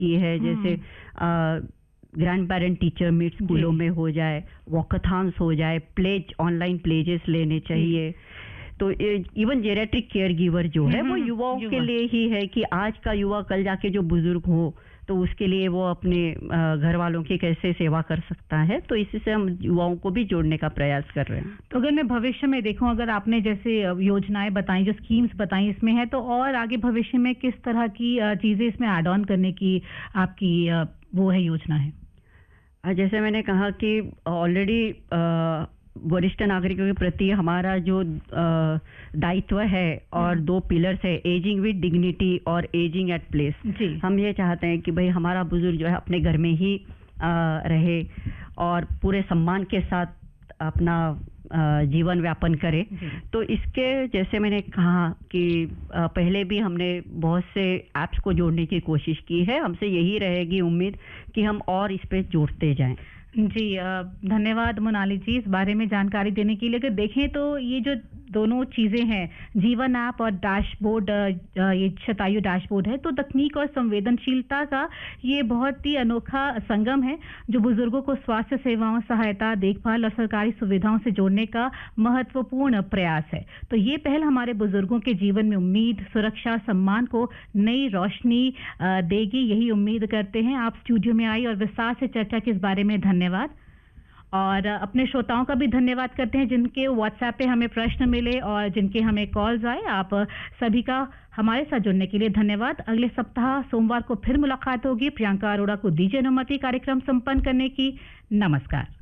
की है, जैसे ग्रैंड पेरेंट टीचर मीट स्कूलों में हो जाए, वॉकाथॉन्स हो जाए, प्लेज ऑनलाइन प्लेजेस लेने चाहिए। तो इवन जेरेट्रिक केयर गिवर जो है वो युवाओं के लिए ही है कि आज का युवा कल जाके जो बुजुर्ग हो तो उसके लिए वो अपने घर वालों की कैसे सेवा कर सकता है। तो इसी से हम युवाओं को भी जोड़ने का प्रयास कर रहे हैं। तो अगर मैं भविष्य में देखूं, अगर आपने जैसे योजनाएं बताई, जो स्कीम्स बताई इसमें है, तो और आगे भविष्य में किस तरह की चीजें इसमें ऐड ऑन करने की आपकी वो है योजना है? जैसे मैंने कहा कि ऑलरेडी वरिष्ठ नागरिकों के प्रति हमारा जो दायित्व है और 2 पिलर्स है, एजिंग विद डिग्निटी और एजिंग एट प्लेस। हम ये चाहते हैं कि भाई हमारा बुजुर्ग जो है अपने घर में ही रहे और पूरे सम्मान के साथ अपना जीवन व्यापन करे। तो इसके जैसे मैंने कहा कि पहले भी हमने बहुत से ऐप्स को जोड़ने की कोशिश की है। हमसे यही रहेगी उम्मीद कि हम और इस पे जोड़ते जाएं। जी, धन्यवाद मोनाली जी इस बारे में जानकारी देने के लिए। अगर देखें तो ये जो दोनों चीज़ें हैं, जीवन ऐप और डैशबोर्ड, ये शतायु डैशबोर्ड है, तो तकनीक और संवेदनशीलता का ये बहुत ही अनोखा संगम है जो बुजुर्गों को स्वास्थ्य सेवाओं, सहायता, देखभाल और सरकारी सुविधाओं से जोड़ने का महत्वपूर्ण प्रयास है। तो ये पहल हमारे बुजुर्गों के जीवन में उम्मीद, सुरक्षा, सम्मान को नई रोशनी देगी, यही उम्मीद करते हैं। आप स्टूडियो में आई और विस्तार से चर्चा की इस बारे में धन्यवाद। और अपने श्रोताओं का भी धन्यवाद करते हैं जिनके व्हाट्सएप पे हमें प्रश्न मिले और जिनके हमें कॉल्स आए। आप सभी का हमारे साथ जुड़ने के लिए धन्यवाद। अगले सप्ताह सोमवार को फिर मुलाकात होगी। प्रियंका अरोड़ा को दीजिए अनुमति कार्यक्रम संपन्न करने की। नमस्कार।